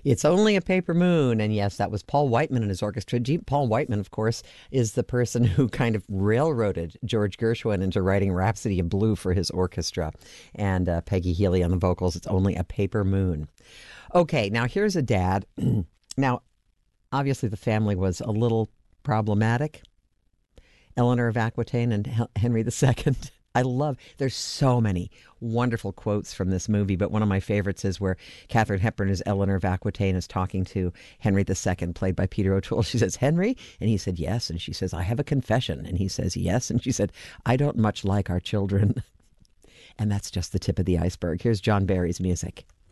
It's Only a Paper Moon. And yes, that was Paul Whiteman and his orchestra. Paul Whiteman, of course, is the person who kind of railroaded George Gershwin into writing Rhapsody in Blue for his orchestra. And Peggy Healy on the vocals. It's Only a Paper Moon. Okay, now here's a dad. Now, obviously, the family was a little problematic. Eleanor of Aquitaine and Henry II. There's so many wonderful quotes from this movie, but one of my favorites is where Katharine Hepburn as Eleanor of Aquitaine is talking to Henry II, played by Peter O'Toole. She says, "Henry?" And he said, "Yes." And she says, "I have a confession." And he says, "Yes." And she said, "I don't much like our children." And that's just the tip of the iceberg. Here's John Barry's music.